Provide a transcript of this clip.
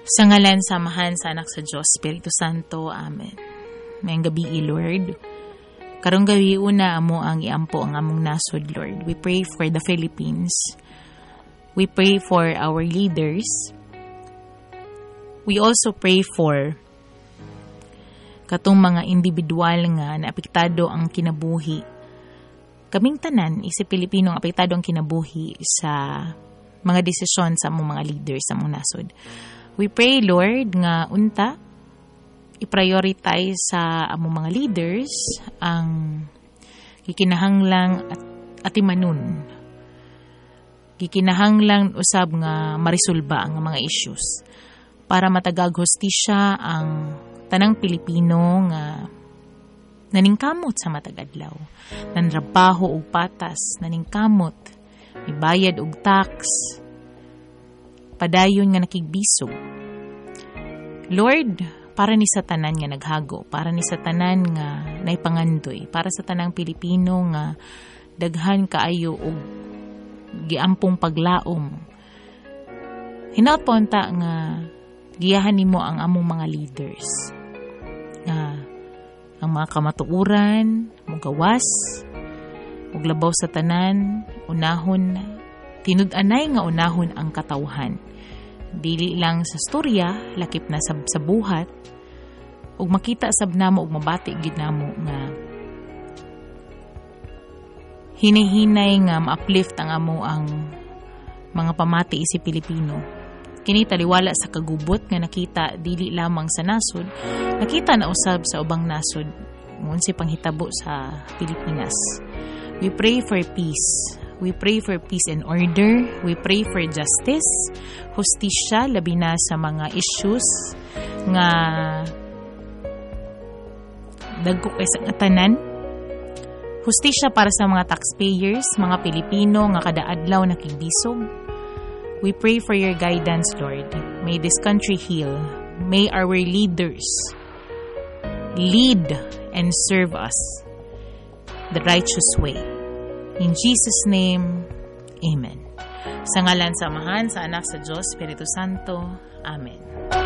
Sa ngalan, samahan sa anak sa Diyos, Espiritu Santo. Amen. Mayang gabi, Lord. Karong gabi una amo ang iampo ang among nasod, Lord. We pray for the Philippines. We pray for our leaders. We also pray for katong mga individual nga naapektado ang kinabuhi. Kaming tanan, isa Pilipino, apektado ang kinabuhi sa mga desisyon sa among mga leaders sa among nasod. We pray, Lord, nga unta, i-prioritize sa among mga leaders ang gikinahanglang at imanon. Gikinahanglang usab nga marisolba ang mga issues para matagag hustisya ang tanang Pilipino nga naningkamot sa matagadlaw. Nanrabaho og patas, naningkamot, ibayad og tax, padayon nga nakigbisog. Lord, para ni sa tanan nga naghago, para ni sa tanan nga naipangandoy, para sa tanang Pilipino nga daghan kaayo og giampong paglaom. Hinaponta nga giyahan nimo ang among mga leaders. Nga ang mga kamatuoran, mugawas, ug labaw sa tanan, unahon tinud-anay nga unahon ang katawhan. Dili lang sa storya, lakip na sa buhat, ug makita sab namo ug mabati gid namo nga hinihinay nga ma-uplift ang amo ang mga pamati si Pilipino. Kini taliwala sa kagubot nga nakita dili lamang sa nasod, nakita na usab sa ubang nasod ngunsi panghitabo sa Pilipinas. We pray for peace. We pray for peace and order. We pray for justice, hustisya, labi na sa mga issues nga dagko kay sa tanan. Hustisya para sa mga taxpayers, mga Pilipino nga kada adlaw nakigbisog. We pray for your guidance, Lord. May this country heal. May our leaders lead and serve us the righteous way. In Jesus' name, Amen. Sa ngalan, samahan sa anak sa Diyos, Espiritu Santo. Amen.